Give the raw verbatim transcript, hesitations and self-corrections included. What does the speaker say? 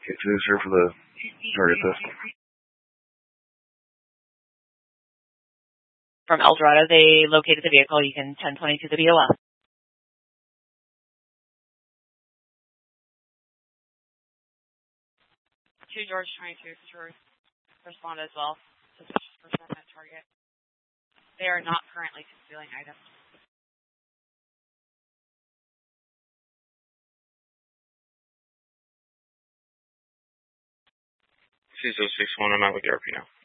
Okay, two zero for the target test. From El Dorado, they located the vehicle. You can ten twenty-two the B O L. Two George twenty-two to respond as well. Suspicious person at target. They are not currently concealing items. two zero six one, I'm out with the R P now.